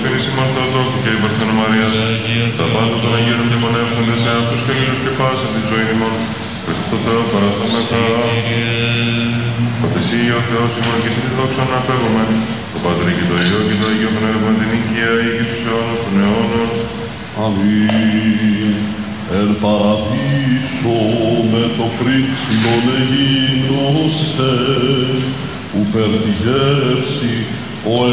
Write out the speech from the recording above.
δεσποίνης ημών Θεοτόκου και η Παρθένο Μαρίας, τα πάντα των Αγίων μνημονεύσαντες σε αυτούς και μήλους και πάσαν την ζωή ημών, Χριστό Θεό παραστάμεθα. Πατεσί ο Θεός ημών και εσύ τη δόξα να απέβομεν, το Πατρί και το Υιό και το Αγίο Πνεύμα την οικία ή και στους αιώνας των αιώνων. Αμήν. Εν παραδείσο με το πρίξιμον εγίνωσε, που περ τη γεύση ο